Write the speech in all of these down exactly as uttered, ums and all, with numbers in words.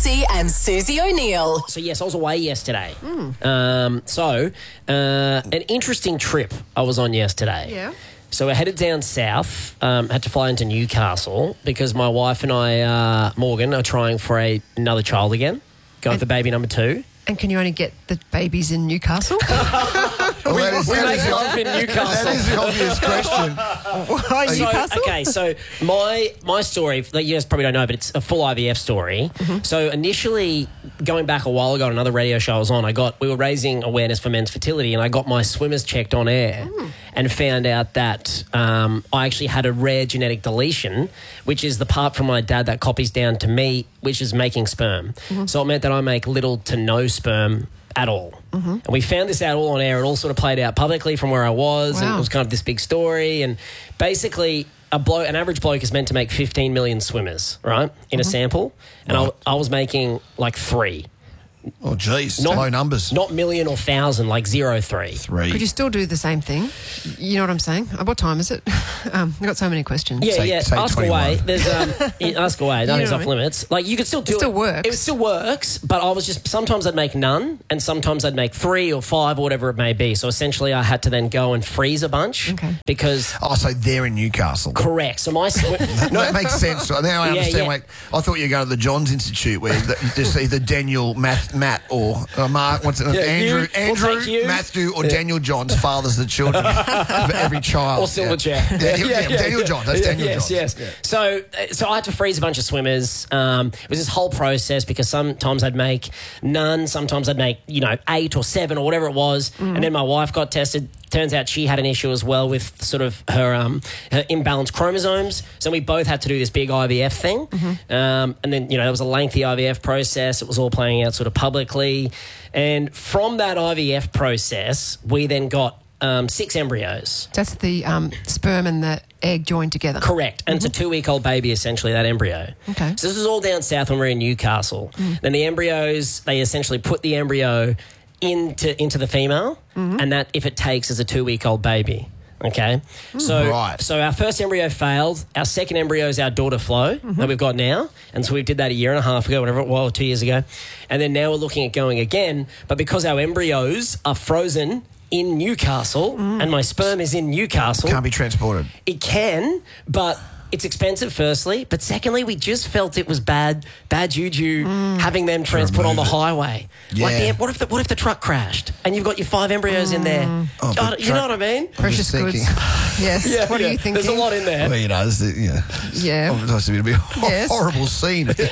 Massey and Susie O'Neill. So, yes, I was away yesterday. Mm. Um, so, uh, an interesting trip I was on yesterday. Yeah. So, we're headed down south, um, had to fly into Newcastle because my wife and I, uh, Morgan, are trying for a, another child again, going And- for baby number two. And can you only get the babies in Newcastle? Well, that is- We that make is- love in Newcastle. That is the obvious question. Why So, Newcastle? okay, so my my story, that you guys probably don't know, but it's a full I V F story. Mm-hmm. So initially, going back a while ago on another radio show I was on, I got we were raising awareness for men's fertility, and I got my swimmers checked on air Mm. and found out that um, I actually had a rare genetic deletion, which is the part from my dad that copies down to me, which is making sperm. Mm-hmm. So it meant that I make little to no sperm at all. Mm-hmm. And we found this out all on air. It all sort of played out publicly from where I was, and Wow. it was kind of this big story. And basically, a bloke, an average bloke is meant to make fifteen million swimmers, right, in a sample. And Right. I, I was making like three. Oh, geez. Not- Low numbers. Not million or thousand, like zero, three. Three. Could you still do the same thing? You know what I'm saying? Uh, What time is it? Um, I've got so many questions. Yeah, Say- yeah. say ask twenty-one. away. There's um, yeah, ask away. You Nothing's know off what I mean? limits. Like you could still do It still it. works. It still works, but I was just sometimes I'd make none, and sometimes I'd make three or five or whatever it may be. So essentially, I had to then go and freeze a bunch Okay. because Oh, so they're in Newcastle. correct. So my swi- No, it makes sense. Now I Yeah, understand. yeah. Like, I thought you were going to the Johns Institute where the, there's either Daniel, Matt, Matt or uh, Mark. What's it? Yeah, Andrew, you. We'll Andrew, take you. Matthew, or Daniel Johns fathers the children for every child. Or Silverchair. Yeah, yeah, yeah, yeah, Daniel Johns. That's Yeah, Daniel yes, Johns. yes. Yeah. So, uh, so I had to freeze a bunch of swimmers. Um, it was this whole process because sometimes I'd make none, sometimes I'd make you know eight or seven or whatever it was, and then my wife got tested. Turns out she had an issue as well with sort of her um, her imbalanced chromosomes. So we both had to do this big I V F thing, um, and then you know it was a lengthy I V F process. It was all playing out sort of publicly, and from that I V F process, we then got um, six embryos. That's the um, sperm and the egg joined together. Correct. And it's a two-week-old baby, essentially, that embryo. Okay. So this is all down south when we're in Newcastle. Then the embryos, they essentially put the embryo into into the female, and that, if it takes, is a two-week-old baby. Okay? So, Right. so our first embryo failed. Our second embryo is our daughter, Flo, that we've got now. And so we did that a year and a half ago, whatever it was, two years ago. And then now we're looking at going again. But because our embryos are frozen in Newcastle and my sperm is in Newcastle, Can't be transported. it can, but it's expensive, firstly. But secondly, we just felt it was bad bad juju having them transport on the remove it. highway. Like, Yeah. the, what if the what if the truck crashed and you've got your five embryos in there? Oh, God, but you know truck- what I mean? Precious I'm goods. just thinking. Yes. what are Yeah, you thinking? There's a lot in there. Well, you know, it's the, you know, Yeah. oh, it's going to be a hor- Yes. horrible scene if the,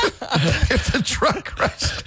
if the truck crashed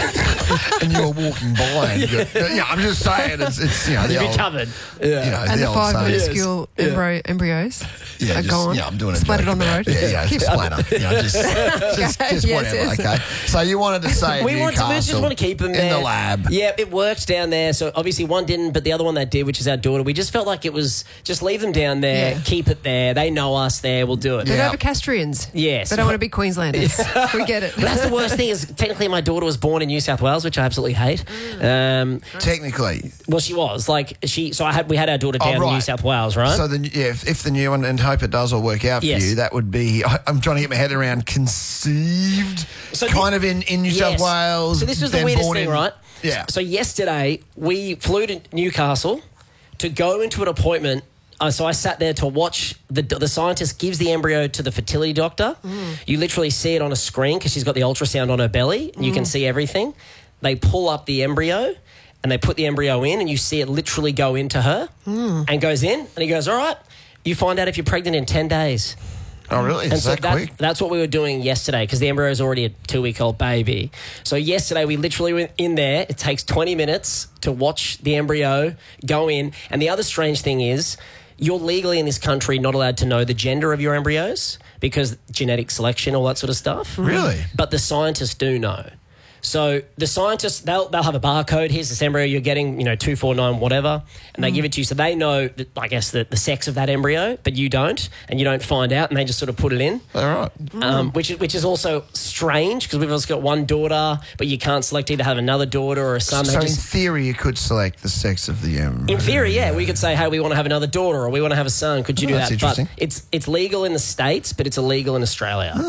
and you were walking by. And you go, yeah, I'm just saying, it's, it's you know, the You'd be old, covered. you know, And the old five saying. minuscule embryo, embryos Yeah, are just, gone. yeah, I'm doing a Splattered joke on the about- road. Yeah, yeah, Keep- splatter. You know, just, just, just Yes, whatever. yes. Okay. So you wanted to say We want, to, Newcastle we just want to keep them there. in the lab. Yeah, it worked down there. So obviously one didn't, but the other one that did, which is our daughter, we just felt like it was just leave them down there, Yeah. keep it there. They know us there. We'll do it. They're Yeah. Novocastrians. Yes. They don't want to be Queenslanders. We get it. But that's the worst thing is technically my daughter was born in New South Wales, which I absolutely hate. Um, Technically. well, she was like she. So I had we had our daughter Oh, down in right. New South Wales, right? So the, yeah, if, if the new one, and hope it does all work out for Yes. you, that would be, I, I'm trying to get my head around conceived, So kind thi- of in, in New Yes. South Wales. So this was the then weirdest born thing, in- right? Yeah. So yesterday we flew to Newcastle to go into an appointment. Uh, so I sat there to watch the the scientist gives the embryo to the fertility doctor. You literally see it on a screen because she's got the ultrasound on her belly. And you can see everything. They pull up the embryo and they put the embryo in, and you see it literally go into her and goes in. And he goes, "All right, you find out if you're pregnant in ten days." Oh, really? And Is so that, that, quick? that's what we were doing yesterday because the embryo is already a two-week-old baby. So yesterday we literally went in there. It takes twenty minutes to watch the embryo go in. And the other strange thing is you're legally in this country not allowed to know the gender of your embryos because genetic selection, all that sort of stuff. Really? But the scientists do know. So the scientists, they'll, they'll have a barcode. Here's this embryo you're getting, you know, two four nine, whatever, and they give it to you. So they know, that, I guess, the, the sex of that embryo, but you don't, and you don't find out, and they just sort of put it in. All right. Um, which is which is also strange because we've also got one daughter, but you can't select either have another daughter or a son. So They in just, theory, you could select the sex of the embryo. in theory, yeah, we could say, hey, we want to have another daughter or we want to have a son. Could you Oh, do that's that? But interesting. it's it's legal in the States, but it's illegal in Australia.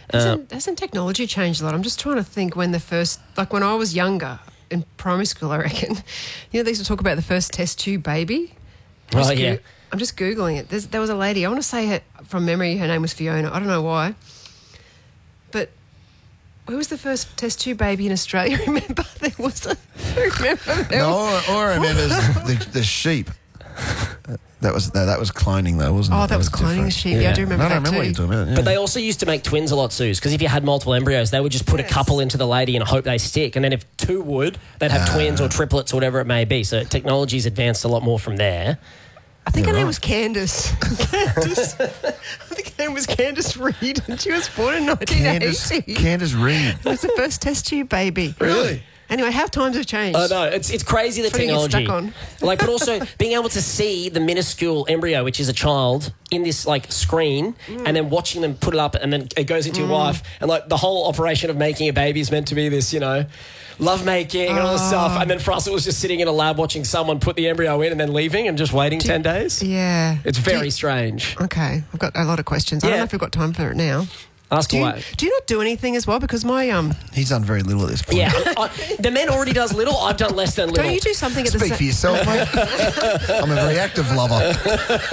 Hasn't, hasn't technology changed a lot? I'm just trying to think when the first, like when I was younger in primary school, I reckon. You know, they used to talk about the first test tube baby. I'm Oh, just yeah. Goo- I'm just Googling it. There's, there was a lady, I want to say her, from memory, her name was Fiona. I don't know why. But who was the first test tube baby in Australia? Remember? There was a... Remember? There No, was- all all I remember is the, the sheep. That was that, that was cloning though, wasn't it? Oh, that was cloning the different. sheep. Yeah, I Yeah. do remember No, I that don't remember too. what you're talking about. Yeah. But they also used to make twins a lot, Suze, because if you had multiple embryos, they would just put Yes. a couple into the lady and hope they stick. And then if two would, they'd have twins or triplets or whatever it may be. So technology's advanced a lot more from there. I think You're her name right. was Candace. Candace. I think her name was Candace Reed, and she was born in nineteen Candace, eighty. Candace Reed. It was the first test tube baby. Really? Anyway, how times have changed. I know it's it's crazy the What do you get technology. stuck on? Like, but also being able to see the minuscule embryo, which is a child, in this like screen, and then watching them put it up, and then it goes into your wife, and like the whole operation of making a baby is meant to be this, you know, love making and all this stuff. And then for us, it was just sitting in a lab watching someone put the embryo in and then leaving and just waiting ten days. Yeah. It's Do very you- strange. Okay, I've got a lot of questions. I don't Yeah. know if we've got time for it now. Ask Do you, away. do you not do anything as well? Because my um, He's done very little at this point. Yeah, I, I, the man already does little. I've done less than little. don't you do something at the Speak sa- for yourself, mate. I'm a very active lover.